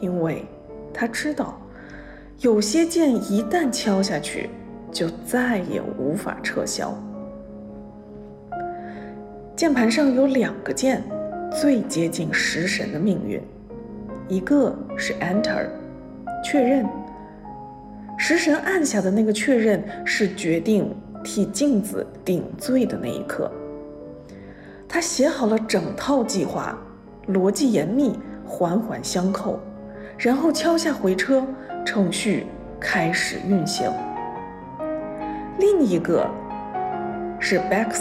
因为他知道有些键一旦敲下去就再也无法撤销。键盘上有2个键最接近食神的命运，一个是 Enter 确认，食神按下的那个确认是决定替镜子顶罪的那一刻。他写好了整套计划，逻辑严密，环环相扣，然后敲下回车，程序开始运行。另一个是